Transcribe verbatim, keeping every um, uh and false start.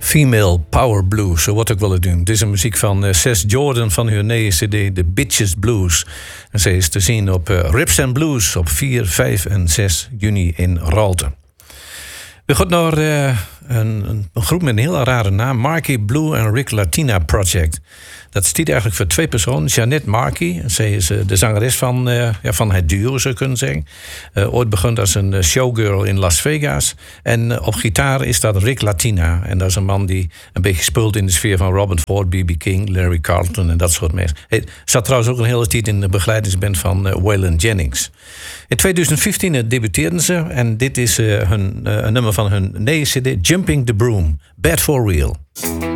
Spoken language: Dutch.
Female Power Blues, zo wordt ook wel het doen. Dit is een muziek van uh, Seth Jordan van hun nieuwe cd, The Bitches Blues. En zij is te zien op uh, Rips and Blues op vier, vijf en zes juni in Raalte. We gaan naar uh, een, een groep met een hele rare naam. Marky Blue en Rick Latina Project. Dat staat eigenlijk voor twee personen. Jeannette Marky, zij is uh, de zangeres van, uh, ja, van het duo, zou je kunnen zeggen. Uh, ooit begon als een showgirl in Las Vegas. En uh, op gitaar is dat Rick Latina. En dat is een man die een beetje speelt in de sfeer van Robin Ford, B B King, Larry Carlton en dat soort mensen. Hij zat trouwens ook een hele tijd in de begeleidingsband van uh, Waylon Jennings. In twintig vijftien debuteerden ze en dit is uh, hun, uh, een nummer van hun nieuwe cd, Jumping the Broom, Bad for Real.